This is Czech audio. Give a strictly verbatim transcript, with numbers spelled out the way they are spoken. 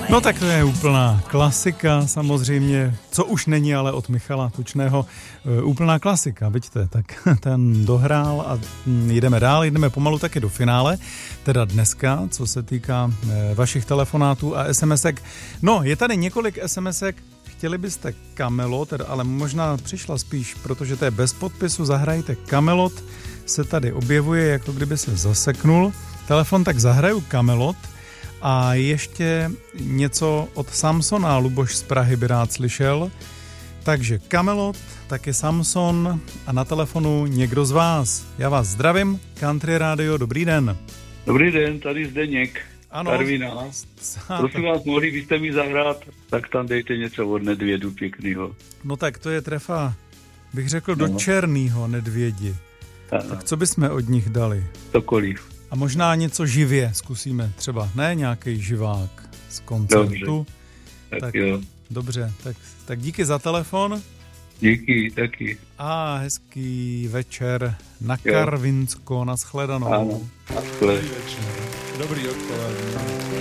No tak to je úplná klasika samozřejmě, co už není ale od Michala Tučného, úplná klasika, vidíte, tak ten dohrál a jdeme dál, jdeme pomalu taky do finále, teda dneska, co se týká vašich telefonátů a SMSek. No, je tady několik SMSek, chtěli byste Kamelot, ale možná přišla spíš, protože to je bez podpisu, zahrajte Kamelot, se tady objevuje, jako kdyby se zaseknul. Telefon, tak zahraju Kamelot. A ještě něco od Samsona, Luboš z Prahy by rád slyšel. Takže Kamelot, taky Samson a na telefonu někdo z vás. Já vás zdravím, Country Radio, dobrý den. Dobrý den, tady Zdeněk. Ano. Karviná. Prosím vás, mohli byste mi zahrát, tak tam dejte něco od Nedvědu pěknýho. No tak to je trefa, bych řekl, no. Do černýho Nedvědi. Ano. Tak co bychom od nich dali? Cokoliv. A možná něco živě zkusíme, třeba, ne nějaký živák z koncertu. Dobře. Tak, tak jo. Dobře, tak, tak díky za telefon. Díky, taky. A hezký večer na Karvinsko, na shledanou. Ano, na shledanou. Dobrý večer. Dobrý odpoledne.